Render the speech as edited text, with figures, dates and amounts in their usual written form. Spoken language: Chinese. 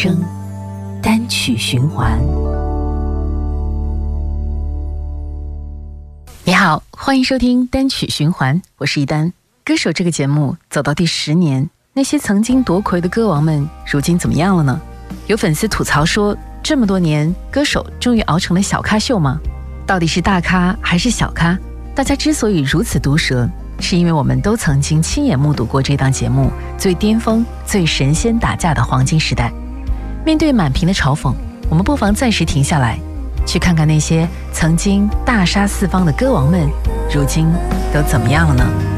声，单曲循环。你好，欢迎收听单曲循环，我是一丹。歌手这个节目走到第10年，那些曾经夺魁的歌王们如今怎么样了呢？有粉丝吐槽说，这么多年歌手终于熬成了小咖秀吗？到底是大咖还是小咖？大家之所以如此毒舌，是因为我们都曾经亲眼目睹过这档节目最巅峰、最神仙打架的黄金时代。面对满屏的嘲讽，我们不妨暂时停下来，去看看那些曾经大杀四方的歌王们，如今都怎么样了呢？